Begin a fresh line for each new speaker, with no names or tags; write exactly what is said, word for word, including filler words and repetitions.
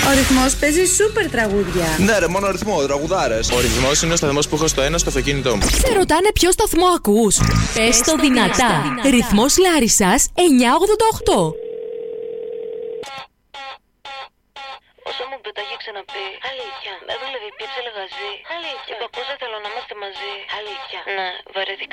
Ο Ρυθμός παίζει σούπερ τραγούδια.
Ναι, ρε, μόνο ρυθμό, τραγουδάρες.
Ο Ρυθμός είναι ο σταθμός που έχω στο ένα στο αυτοκίνητό μου.
Σε ρωτάνε ποιο σταθμό ακούς? Πες το δυνατά. Ρυθμός Λάρισσας εννιακόσια ογδόντα οκτώ.
Όσο μου πει, το έχει ξαναπεί. Αλήθεια. Με δούλευε η πίψη λεγαζή. Αλήθεια. Είπα πώς δεν θέλω να είμαστε μαζί. Αλήθεια. Ναι, βαρέθηκα.